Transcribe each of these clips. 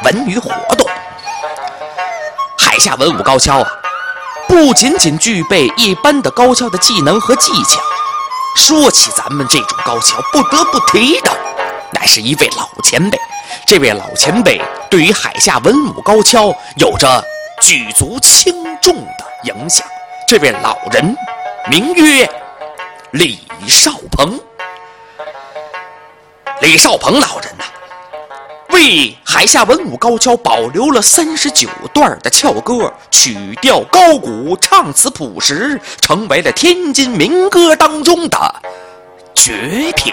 文娱活动。海下文武高跷啊，不仅仅具备一般的高跷的技能和技巧，说起咱们这种高跷，不得不提的乃是一位老前辈。这位老前辈对于海下文武高跷有着举足轻重的影响。这位老人名曰李少鹏。李少鹏老人为海下文武高跷保留了39段的翘歌，曲调高古，唱词朴实，成为了天津民歌当中的绝品。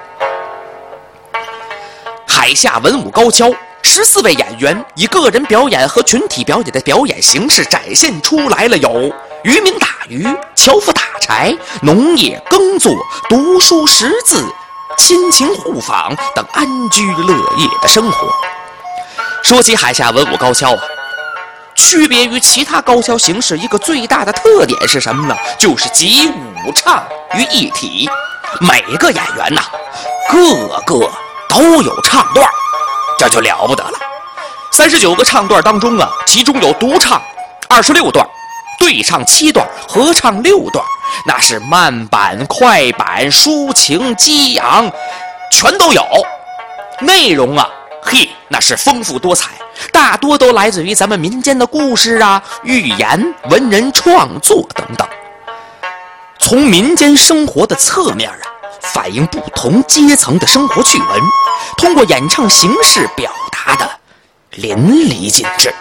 海下文武高跷14位演员以个人表演和群体表演的表演形式展现出来了有渔民打鱼、樵夫打柴、农业耕作、读书识字、亲情互访等安居乐业的生活。说起海下文武高跷区别于其他高跷形式一个最大的特点是什么呢？就是集武唱于一体。每个演员个个都有唱段，这就了不得了。39个唱段当中其中有独唱26段，对唱7段，合唱6段，那是慢板、快板、抒情、激昂，全都有。内容那是丰富多彩，大多都来自于咱们民间的故事寓言、文人创作等等。从民间生活的侧面反映不同阶层的生活趣闻，通过演唱形式表达的淋漓尽致。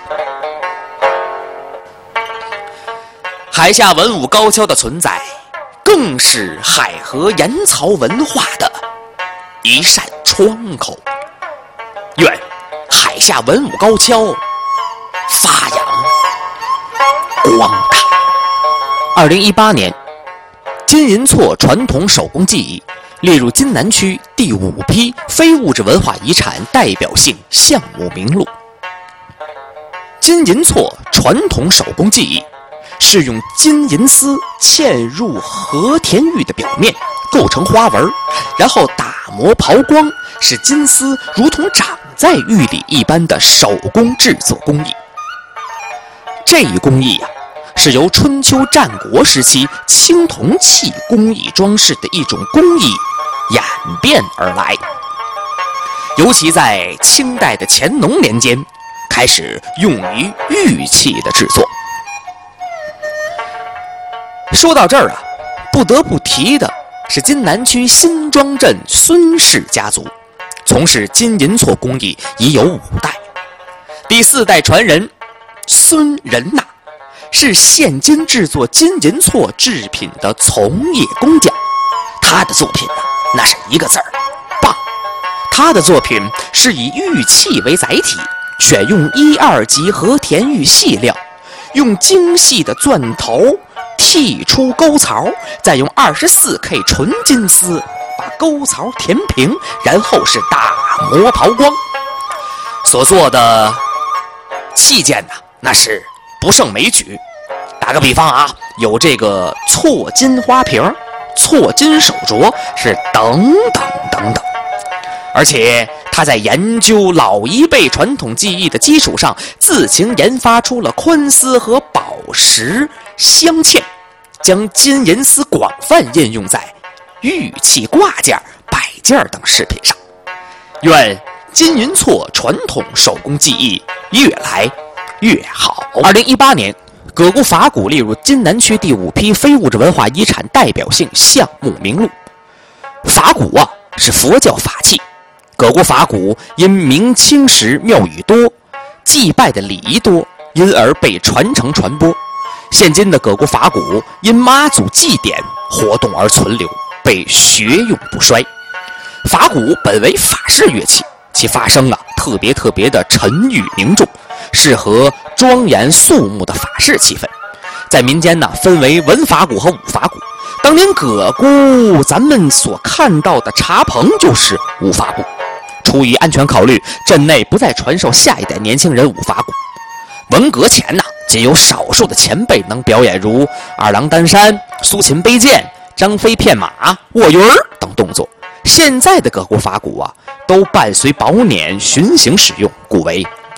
海下文武高跷的存在，更是海河盐曹文化的一扇窗口。愿海下文武高跷发扬光大。2018年，金银错传统手工技艺列入津南区第5批非物质文化遗产代表性项目名录。金银错传统手工技艺是用金银丝嵌入和田玉的表面，构成花纹，然后打磨刨光，使金丝如同长在玉里一般的手工制作工艺。这一工艺是由春秋战国时期青铜器工艺装饰的一种工艺演变而来，尤其在清代的乾隆年间开始用于玉器的制作。说到这儿不得不提的是津南区新庄镇孙氏家族，从事金银错工艺已有5代。第4代传人孙仁娜是现今制作金银错制品的从业工匠，他的作品那是一个字儿棒。他的作品是以玉器为载体，选用1、2级和田玉细料，用精细的钻头剔出沟槽，再用24K 纯金丝把沟槽填平，然后是打磨刨光。所做的器件那是不胜枚举。打个比方有这个错金花瓶、错金手镯，是等等等等。而且他在研究老一辈传统技艺的基础上，自行研发出了宽丝和宝石镶嵌，将金银丝广泛应用在玉器挂件、摆件等饰品上。愿金银错传统手工技艺越来越好。2018年，葛姑法鼓列入津南区第5批非物质文化遗产代表性项目名录。法鼓是佛教法器，葛姑法鼓因明清时庙宇多，祭拜的礼仪多，因而被传承传播。现今的葛姑法鼓因妈祖祭典活动而存留，被学用不衰。法鼓本为法式乐器，其发声特别的沉郁凝重，适合庄严肃穆的法式气氛。在民间分为文法鼓和武法鼓。当年葛姑咱们所看到的茶棚就是武法鼓。出于安全考虑，镇内不再传授下一代年轻人武法鼓。文革前仅有少数的前辈能表演如二郎担山、苏秦背剑、张飞骗马、卧云等动作。现在的葛姑法鼓都伴随宝辇巡行使用，故为